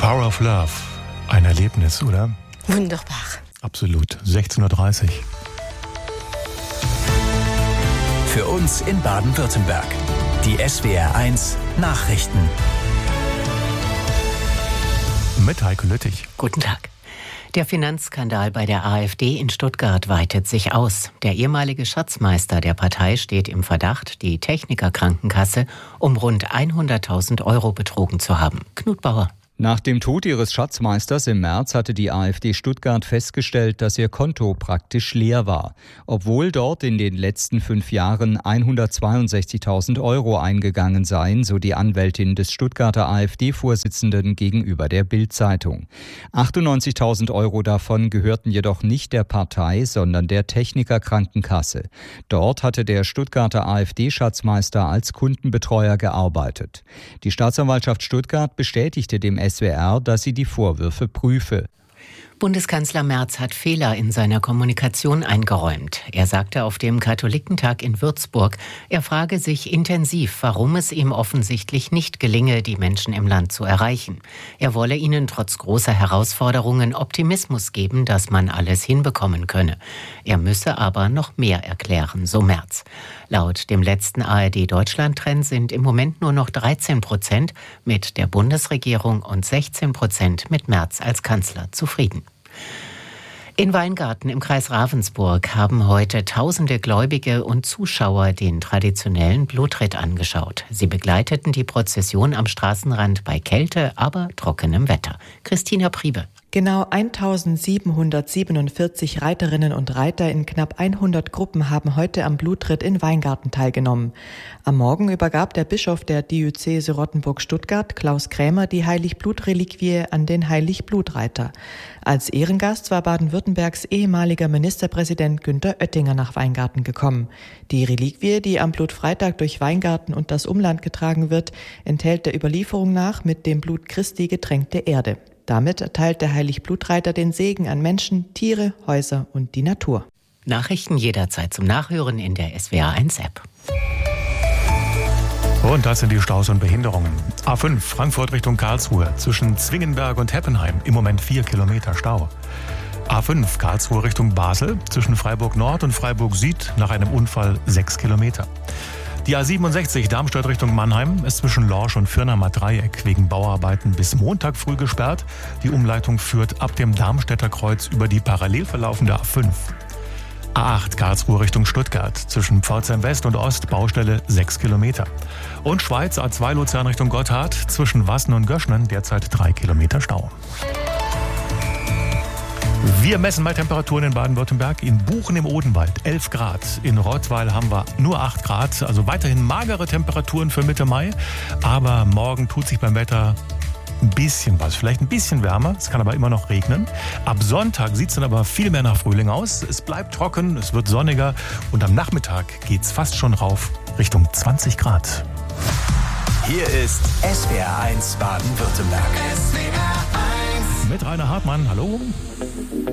Power of Love. Ein Erlebnis, oder? Wunderbar. Absolut. 16:30 Uhr. Für uns in Baden-Württemberg. Die SWR1 Nachrichten. Mit Heike Lüttich. Guten Tag. Der Finanzskandal bei der AfD in Stuttgart weitet sich aus. Der ehemalige Schatzmeister der Partei steht im Verdacht, die Techniker-Krankenkasse um rund 100.000 € betrogen zu haben. Knut Bauer. Nach dem Tod ihres Schatzmeisters im März hatte die AfD Stuttgart festgestellt, dass ihr Konto praktisch leer war. Obwohl dort in den letzten 5 Jahren 162.000 € eingegangen seien, so die Anwältin des Stuttgarter AfD-Vorsitzenden gegenüber der Bild-Zeitung. 98.000 € davon gehörten jedoch nicht der Partei, sondern der Techniker-Krankenkasse. Dort hatte der Stuttgarter AfD-Schatzmeister als Kundenbetreuer gearbeitet. Die Staatsanwaltschaft Stuttgart bestätigte dem SWR, dass sie die Vorwürfe prüfe. Bundeskanzler Merz hat Fehler in seiner Kommunikation eingeräumt. Er sagte auf dem Katholikentag in Würzburg, er frage sich intensiv, warum es ihm offensichtlich nicht gelinge, die Menschen im Land zu erreichen. Er wolle ihnen trotz großer Herausforderungen Optimismus geben, dass man alles hinbekommen könne. Er müsse aber noch mehr erklären, so Merz. Laut dem letzten ARD-Deutschland-Trend sind im Moment nur noch 13% mit der Bundesregierung und 16% mit Merz als Kanzler zufrieden. In Weingarten im Kreis Ravensburg haben heute tausende Gläubige und Zuschauer den traditionellen Blutritt angeschaut. Sie begleiteten die Prozession am Straßenrand bei Kälte, aber trockenem Wetter. Christina Priebe. Genau 1747 Reiterinnen und Reiter in knapp 100 Gruppen haben heute am Blutritt in Weingarten teilgenommen. Am Morgen übergab der Bischof der Diözese Rottenburg-Stuttgart, Klaus Krämer, die Heiligblut-Reliquie an den Heiligblut-Reiter. Als Ehrengast war Baden-Württembergs ehemaliger Ministerpräsident Günther Oettinger nach Weingarten gekommen. Die Reliquie, die am Blutfreitag durch Weingarten und das Umland getragen wird, enthält der Überlieferung nach mit dem Blut Christi getränkte Erde. Damit erteilt der Heiligblureiter den Segen an Menschen, Tiere, Häuser und die Natur. Nachrichten jederzeit zum Nachhören in der SWR1-App. Und das sind die Staus und Behinderungen. A5 Frankfurt Richtung Karlsruhe zwischen Zwingenberg und Heppenheim. Im Moment 4 Kilometer Stau. A5 Karlsruhe Richtung Basel zwischen Freiburg Nord und Freiburg Süd nach einem Unfall 6 Kilometer. Die A67 Darmstadt Richtung Mannheim ist zwischen Lorsch und Firnamer Dreieck wegen Bauarbeiten bis Montag früh gesperrt. Die Umleitung führt ab dem Darmstädter Kreuz über die parallel verlaufende A5. A8 Karlsruhe Richtung Stuttgart zwischen Pforzheim West und Ost Baustelle 6 Kilometer. Und Schweiz A2 Luzern Richtung Gotthard zwischen Wassen und Göschnen derzeit 3 Kilometer Stau. Wir messen mal Temperaturen in Baden-Württemberg. In Buchen im Odenwald 11 Grad. In Rottweil haben wir nur 8 Grad. Also weiterhin magere Temperaturen für Mitte Mai. Aber morgen tut sich beim Wetter ein bisschen was. Vielleicht ein bisschen wärmer. Es kann aber immer noch regnen. Ab Sonntag sieht es dann aber viel mehr nach Frühling aus. Es bleibt trocken, es wird sonniger. Und am Nachmittag geht es fast schon rauf Richtung 20 Grad. Hier ist SWR1 Baden-Württemberg. Mit Rainer Hartmann. Hallo.